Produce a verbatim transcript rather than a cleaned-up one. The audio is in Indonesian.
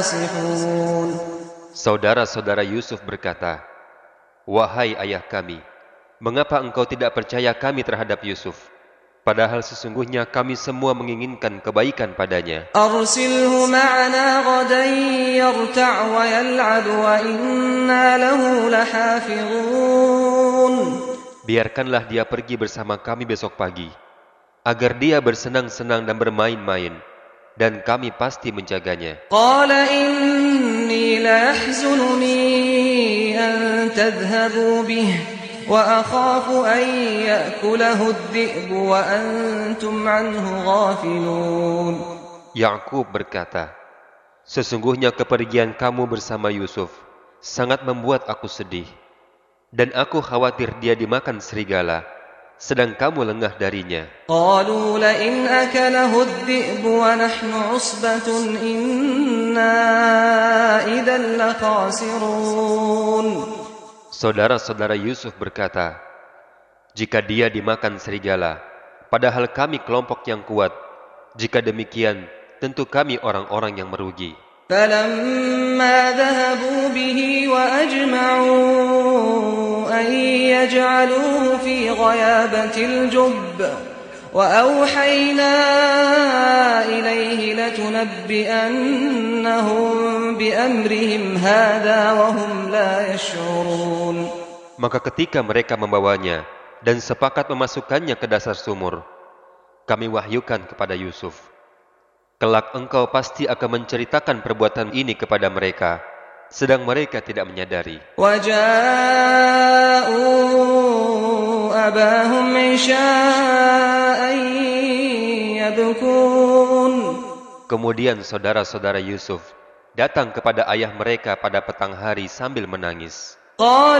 Saudara-saudara Yusuf berkata, "Wahai ayah kami, mengapa engkau tidak percaya kami terhadap Yusuf? Padahal sesungguhnya kami semua menginginkan kebaikan padanya. Arsilhu ma'ana ghadan yarta' wa yal'ab wa inna lahu lahafizun." Biarkanlah dia pergi bersama kami besok pagi, agar dia bersenang-senang dan bermain-main, dan kami pasti menjaganya. Qala inni la yahzununi an tadhhabu bihi wa akhafu an ya'kulahu adh-dhi'bu wa antum 'anhu ghafilun. Yakub berkata, "Sesungguhnya kepergian kamu bersama Yusuf sangat membuat aku sedih, dan aku khawatir dia dimakan serigala, sedang kamu lengah darinya." Qalu la in akalahu adh-dhi'bu wa nahnu 'usbatun inna idhan lakhasirun. Saudara-saudara Yusuf berkata, "Jika dia dimakan serigala, padahal kami kelompok yang kuat, jika demikian, tentu kami orang-orang yang merugi." Falamma dhahabu bihi wa ajma'u an yaj'aluhu fi ghayabatil jubb wa awhayna ilayhi latunabbi'annahum bi amrihim hadha wa hum la yash'urun. Maka ketika mereka membawanya dan sepakat memasukkannya ke dasar sumur, kami wahyukan kepada Yusuf, "Kelak engkau pasti akan menceritakan perbuatan ini kepada mereka, sedang mereka tidak menyadari." Waja'u abahum 'isha'an yabkun. Kemudian saudara-saudara Yusuf datang kepada ayah mereka pada petang hari sambil menangis.